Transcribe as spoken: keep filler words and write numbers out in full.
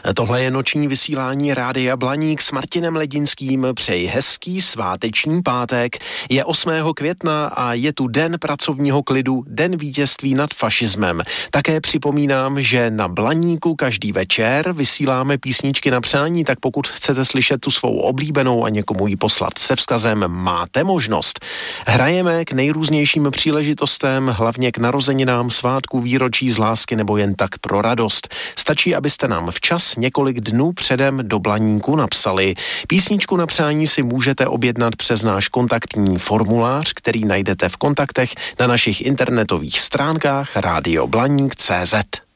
Tohle je noční vysílání Rádia Blaník s Martinem Ledinským. Přeji hezký sváteční pátek. Je osmého května a je tu den pracovního klidu, den vítězství nad fašismem. Také připomínám, že na Blaníku každý večer vysíláme písničky na přání, tak pokud chcete slyšet tu svou oblíbenou a někomu ji poslat se vzkazem, máte možnost. Hrajeme k nejrůznějším příležitostem, hlavně k narozeninám, svátku, výročí z lásky nebo jen tak pro radost. Stačí, abyste nám včas několik dnů předem do Blaníku napsali. Písničku na přání si můžete objednat přes náš kontaktní formulář, který najdete v kontaktech na našich internetových stránkách rádio blaník tečka cé zet.